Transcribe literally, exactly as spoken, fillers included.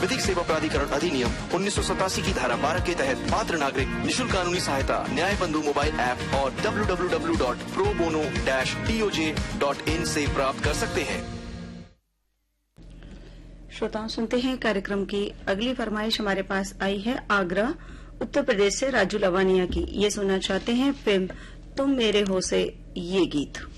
विधिक सेवा प्राधिकरण अधिनियम उन्नीस सौ सतासी की धारा बारह के तहत पात्र नागरिक निशुल्क कानूनी सहायता न्याय बंधु मोबाइल ऐप और W W W dot pro bono dash D O J dot in से प्राप्त कर सकते हैं। श्रोताओं, सुनते हैं कार्यक्रम की अगली फरमाइश हमारे पास आई है आगरा उत्तर प्रदेश से राजू लवानिया की। ये सुनना चाहते हैं फिल्म तुम मेरे हो से ये गीत।